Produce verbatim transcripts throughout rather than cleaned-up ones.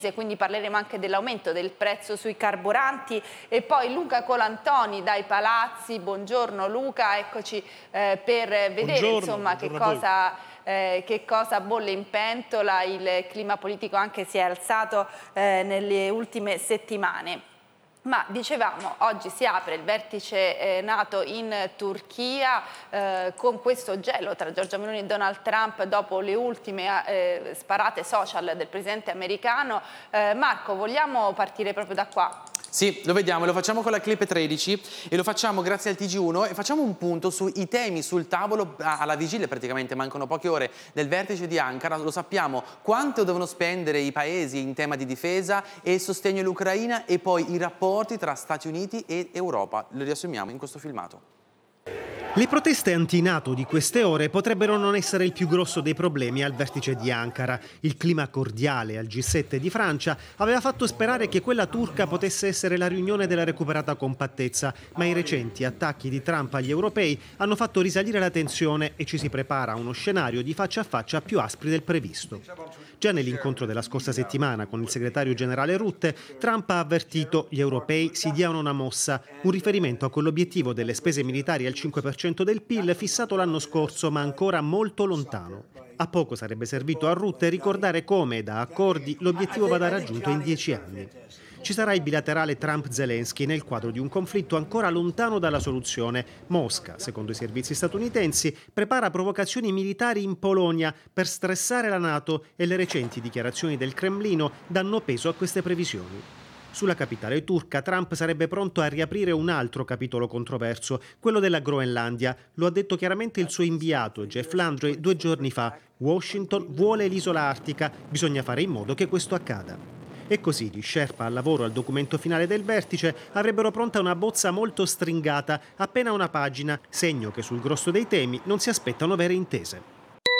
Quindi parleremo anche dell'aumento del prezzo sui carburanti. E poi Luca Colantoni dai Palazzi. Buongiorno Luca, eccoci eh, per vedere Buongiorno, insomma che buongiorno cosa, eh, che cosa bolle in pentola. Il clima politico anche si è alzato eh, nelle ultime settimane. Ma dicevamo, oggi si apre il vertice eh, NATO in Turchia eh, con questo gelo tra Giorgia Meloni e Donald Trump dopo le ultime eh, sparate social del presidente americano. Eh, Marco, vogliamo partire proprio da qua? Sì, lo vediamo, lo facciamo con la clip tredici e lo facciamo grazie al T G uno e facciamo un punto sui temi sul tavolo alla vigilia, praticamente mancano poche ore del vertice di Ankara. Lo sappiamo quanto devono spendere i paesi in tema di difesa e sostegno all'Ucraina, e poi i rapporti tra Stati Uniti e Europa. Lo riassumiamo in questo filmato. Le proteste anti-NATO di queste ore potrebbero non essere il più grosso dei problemi al vertice di Ankara. Il clima cordiale al G sette di Francia aveva fatto sperare che quella turca potesse essere la riunione della recuperata compattezza, ma i recenti attacchi di Trump agli europei hanno fatto risalire la tensione e ci si prepara a uno scenario di faccia a faccia più aspri del previsto. Già nell'incontro della scorsa settimana con il segretario generale Rutte, Trump ha avvertito gli europei si diano una mossa, un riferimento a quell'obiettivo delle spese militari al cinque per cento del P I L fissato l'anno scorso, ma ancora molto lontano. A poco sarebbe servito a Rutte ricordare come, da accordi, l'obiettivo vada raggiunto in dieci anni. Ci sarà il bilaterale Trump-Zelensky nel quadro di un conflitto ancora lontano dalla soluzione. Mosca, secondo i servizi statunitensi, prepara provocazioni militari in Polonia per stressare la NATO e le recenti dichiarazioni del Cremlino danno peso a queste previsioni. Sulla capitale turca, Trump sarebbe pronto a riaprire un altro capitolo controverso, quello della Groenlandia. Lo ha detto chiaramente il suo inviato, Jeff Landry, due giorni fa. Washington vuole l'isola artica, bisogna fare in modo che questo accada. E così gli Sherpa al lavoro al documento finale del vertice avrebbero pronta una bozza molto stringata, appena una pagina, segno che sul grosso dei temi non si aspettano vere intese.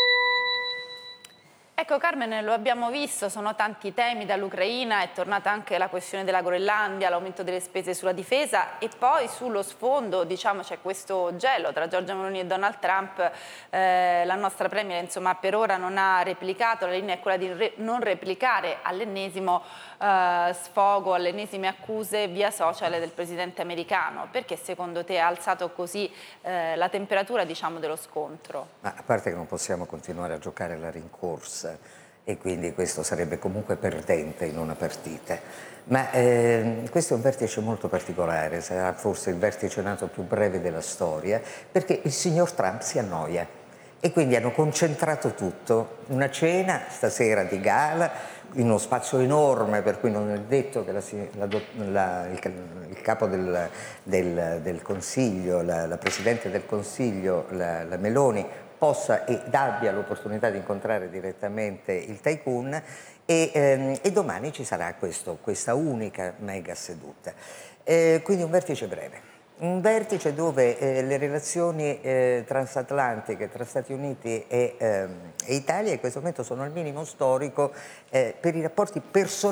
Ecco Carmen, lo abbiamo visto, sono tanti temi dall'Ucraina, è tornata anche la questione della Groenlandia, l'aumento delle spese sulla difesa e poi sullo sfondo diciamo c'è questo gelo tra Giorgia Meloni e Donald Trump. Eh, la nostra premier insomma per ora non ha replicato, la linea è quella di re non replicare all'ennesimo eh, sfogo, alle ennesime accuse via social del presidente americano. Perché secondo te ha alzato così eh, la temperatura diciamo dello scontro? Ma a parte che non possiamo continuare a giocare alla rincorsa e quindi questo sarebbe comunque perdente in una partita. Ma eh, questo è un vertice molto particolare, sarà forse il vertice NATO più breve della storia, perché il signor Trump si annoia e quindi hanno concentrato tutto. Una cena stasera di gala in uno spazio enorme, per cui non è detto che la, la, la, il, il capo del, del, del Consiglio, la, la Presidente del Consiglio, la, la Meloni, possa ed abbia l'opportunità di incontrare direttamente il tycoon e, ehm, e domani ci sarà questo, questa unica mega seduta. Eh, quindi un vertice breve. Un vertice dove eh, le relazioni eh, transatlantiche tra Stati Uniti e, ehm, e Italia in questo momento sono al minimo storico eh, per i rapporti personali.